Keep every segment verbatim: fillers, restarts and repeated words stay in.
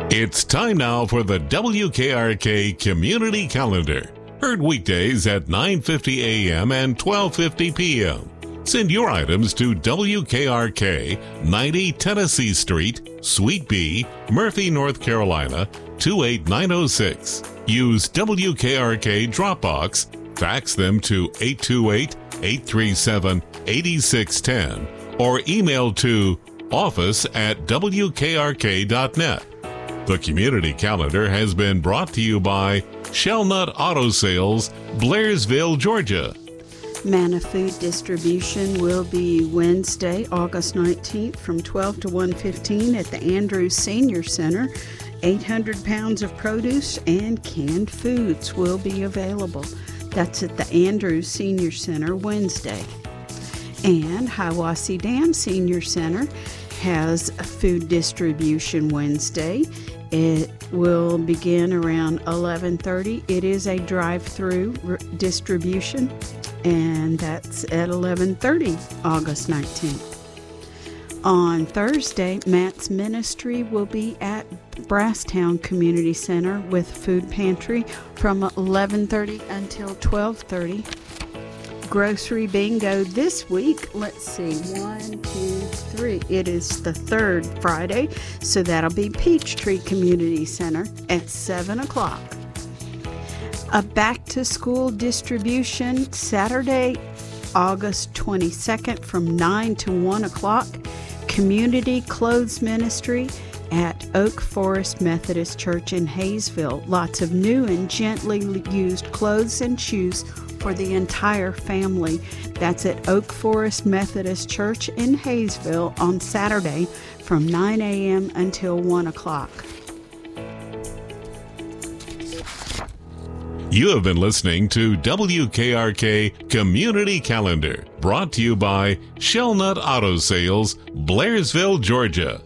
It's time now for the W K R K Community Calendar. Heard weekdays at nine fifty a.m. and twelve fifty p.m. Send your items to W K R K, ninety Tennessee Street, Suite B, Murphy, North Carolina, two eight nine oh six. Use W K R K Dropbox, fax them to eight two eight, eight three seven, eight six one zero, or email to office at W K R K dot net. The Community Calendar has been brought to you by Shellnut Auto Sales, Blairsville, Georgia. Manna Food Distribution will be Wednesday, August nineteenth from twelve to one fifteen at the Andrews Senior Center. eight hundred pounds of produce and canned foods will be available. That's at the Andrews Senior Center Wednesday. And Hiawassee Dam Senior Center has a food distribution Wednesday. It will begin around eleven thirty. It is a drive-through r- distribution, and that's at eleven thirty, August nineteenth. On Thursday, Matt's Ministry will be at Brasstown Community Center with food pantry from eleven thirty until twelve thirty. Grocery bingo this week. Let's see, one, two, three. It is the third Friday, so that'll be Peachtree Community Center at seven o'clock. A back-to-school distribution Saturday, August twenty-second from nine to one o'clock. Community Clothes Ministry at Oak Forest Methodist Church in Hayesville. Lots of new and gently used clothes and shoes for the entire family. That's at Oak Forest Methodist Church in Hayesville on Saturday from nine a.m. until one o'clock. You have been listening to W K R K Community Calendar, brought to you by Shellnut Auto Sales, Blairsville, Georgia.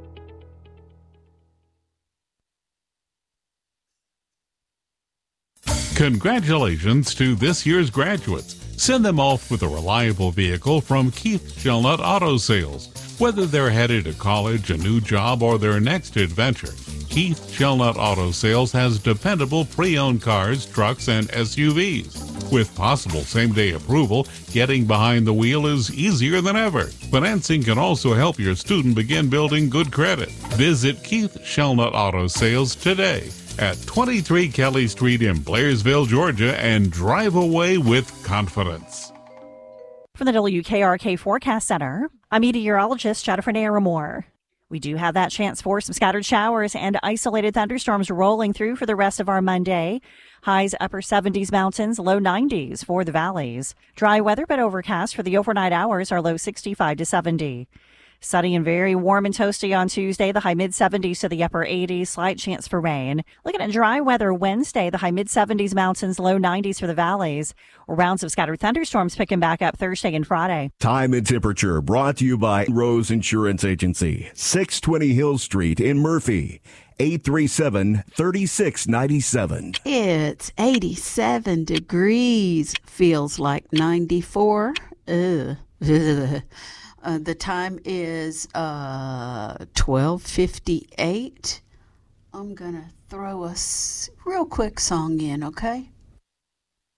Congratulations to this year's graduates. Send them off with a reliable vehicle from Keith Shellnut Auto Sales. Whether they're headed to college, a new job, or their next adventure, Keith Shellnut Auto Sales has dependable pre-owned cars, trucks, and S U Vs. With possible same-day approval, getting behind the wheel is easier than ever. Financing can also help your student begin building good credit. Visit Keith Shellnut Auto Sales today at twenty-three Kelly Street in Blairsville, Georgia, and drive away with confidence. From the W K R K Forecast Center, I'm meteorologist Jennifer Naramore. We do have that chance for some scattered showers and isolated thunderstorms rolling through for the rest of our Monday. Highs upper seventies mountains, low nineties for the valleys. Dry weather but overcast for the overnight hours, our low sixty-five to seventy. Sunny and very warm and toasty on Tuesday, the high mid-seventies to the upper eighties, slight chance for rain. Looking at dry weather Wednesday, the high mid-seventies mountains, low nineties for the valleys. Rounds of scattered thunderstorms picking back up Thursday and Friday. Time and temperature brought to you by Rose Insurance Agency, six twenty Hill Street in Murphy, eight three seven, three six nine seven. It's eighty-seven degrees. Feels like ninety-four. Ugh. Ugh. Uh, the time is uh, twelve fifty-eight. I'm going to throw a s- real quick song in, okay?